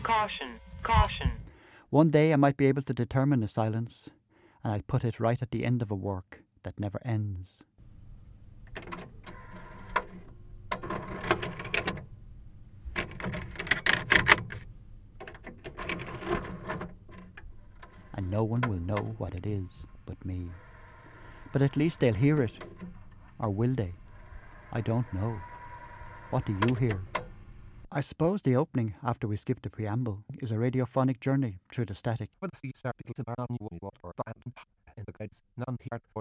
Caution, caution. One day I might be able to determine a silence, and I'll put it right at the end of a work that never ends. And no one will know what it is but me. But at least they'll hear it. Or will they? I don't know. What do you hear? I suppose the opening, after we skip the preamble, is a radiophonic journey through the static.